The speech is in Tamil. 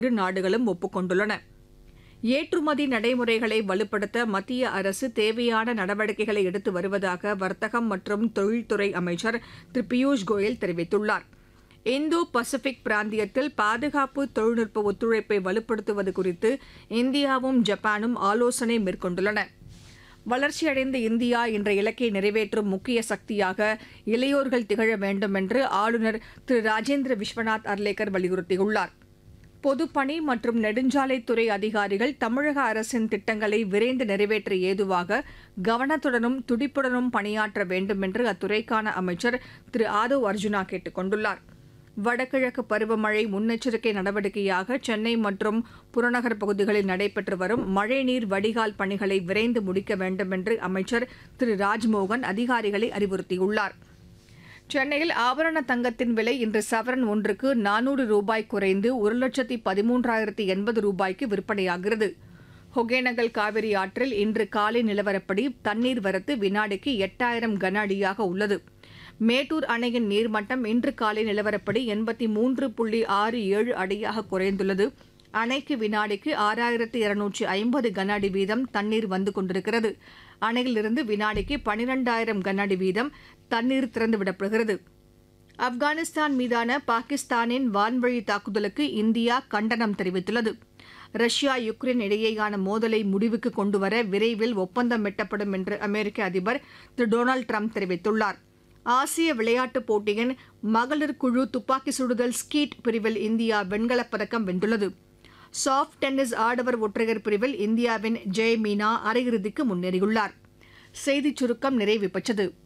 இரு நாடுகளும் ஒப்புக் கொண்டுள்ளன. ஏற்றுமதி நடைமுறைகளை வலுப்படுத்த மத்திய அரசு தேவையான நடவடிக்கைகளை எடுத்து வருவதாக வர்த்தகம் மற்றும் தொழில்துறை அமைச்சர் திரு பியூஷ் கோயல் தெரிவித்துள்ளார். இந்தோ பசிபிக் பிராந்தியத்தில் பாதுகாப்பு தொழில்நுட்ப ஒத்துழைப்பை வலுப்படுத்துவது குறித்து இந்தியாவும் ஜப்பானும் ஆலோசனை மேற்கொண்டுள்ளன. வளர்ச்சியடைந்த இந்தியா என்ற இலக்கை நிறைவேற்றும் முக்கிய சக்தியாக இளையோர்கள் திகழ வேண்டும் என்று ஆளுநர் திரு ராஜேந்திர விஸ்வநாத் அர்லேக்கர் வலியுறுத்தியுள்ளார். பொதுப்பணி மற்றும் நெடுஞ்சாலைத்துறை அதிகாரிகள் தமிழக அரசின் திட்டங்களை விரைந்து நிறைவேற்ற ஏதுவாக கவனத்துடனும் துடிப்புடனும் பணியாற்ற வேண்டும் என்று அத்துறைக்கான அமைச்சர் திரு ஆதவ் அர்ஜுனா கேட்டுக் கொண்டுள்ளார். வடகிழக்கு பருவமழை முன்னெச்சரிக்கை நடவடிக்கையாக சென்னை மற்றும் புறநகர் பகுதிகளில் நடைபெற்று வரும் மழைநீர் வடிகால் பணிகளை விரைந்து முடிக்க வேண்டும் என்று அமைச்சர் திரு ராஜ்மோகன் அதிகாரிகளை அறிவுறுத்தியுள்ளார். சென்னையில் ஆபரண தங்கத்தின் விலை இன்று சவரன் ஒன்றுக்கு 400 ரூபாய் குறைந்து 1,13,080 ரூபாய்க்கு விற்பனையாகிறது. ஒகேனக்கல் காவிரி ஆற்றில் இன்று காலை நிலவரப்படி தண்ணீர் வரத்து வினாடிக்கு 8000 கன அடியாக உள்ளது. மேட்டூர் அணையின் நீர்மட்டம் இன்று காலை நிலவரப்படி 83.67 அடியாக குறைந்துள்ளது. அணைக்கு வினாடிக்கு 6250 கன அடி வீதம் தண்ணீர் வந்து கொண்டிருக்கிறது. அணையிலிருந்து வினாடிக்கு 12000 கன அடி வீதம் தண்ணீர் திறந்துவிடப்படுகிறது. ஆப்கானிஸ்தான் மீதான பாகிஸ்தானின் வான்வழி தாக்குதலுக்கு இந்தியா கண்டனம் தெரிவித்துள்ளது. ரஷ்யா யுக்ரைன் இடையேயான மோதலை முடிவுக்கு கொண்டுவர விரைவில் ஒப்பந்தம் எட்டப்படும் என்று அமெரிக்க அதிபர் திரு டொனால்டு ட்ரம்ப் தெரிவித்துள்ளார். ஆசிய விளையாட்டுப் போட்டியின் மகளிர் குழு துப்பாக்கி சுடுதல் ஸ்கீட் பிரிவில் இந்தியா வெண்கலப் பதக்கம் வென்றுள்ளது. சாஃப்ட் டென்னிஸ் ஆடவர் ஒற்றையர் பிரிவில் இந்தியாவின் ஜெய் மீனா அரையிறுதிக்கு முன்னேறியுள்ளார். செய்திச் சுருக்கம் நிறைவு பெற்றது.